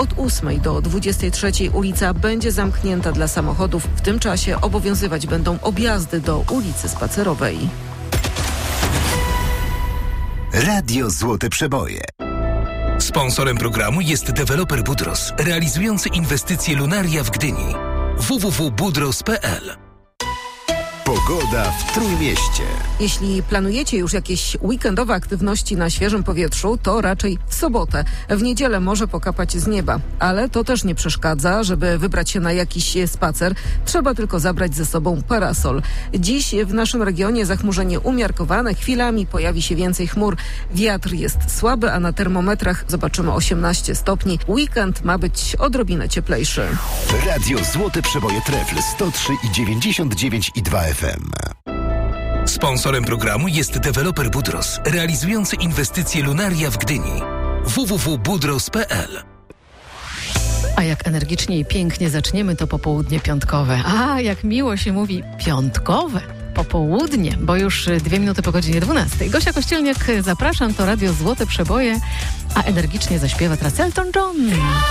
Od 8 do 23 ulica będzie zamknięta dla samochodów. W tym czasie obowiązywać będą objazdy do ulicy Spacerowej. Radio Złote Przeboje. Sponsorem programu jest deweloper Budros, realizujący inwestycje Lunaria w Gdyni. www.budros.pl. Pogoda w Trójmieście. Jeśli planujecie już jakieś weekendowe aktywności na świeżym powietrzu, to raczej w sobotę. W niedzielę może pokapać z nieba, ale to też nie przeszkadza, żeby wybrać się na jakiś spacer. Trzeba tylko zabrać ze sobą parasol. Dziś w naszym regionie zachmurzenie umiarkowane, chwilami pojawi się więcej chmur. Wiatr jest słaby, a na termometrach zobaczymy 18 stopni. Weekend ma być odrobinę cieplejszy. Radio Złote Przeboje Trefl 103,99,2 FM. Sponsorem programu jest deweloper Budros, realizujący inwestycje Lunaria w Gdyni. www.budros.pl. A jak energicznie i pięknie zaczniemy to popołudnie piątkowe. A jak miło się mówi piątkowe popołudnie, bo już 2 minuty po godzinie 12. Gosia Kościelniak, zapraszam, to Radio Złote Przeboje, a energicznie zaśpiewa teraz Elton John.